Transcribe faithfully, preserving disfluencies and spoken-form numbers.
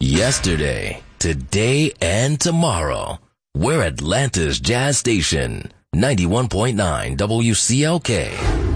Yesterday, today, and tomorrow. We're Atlanta's Jazz Station, ninety-one point nine W C L K.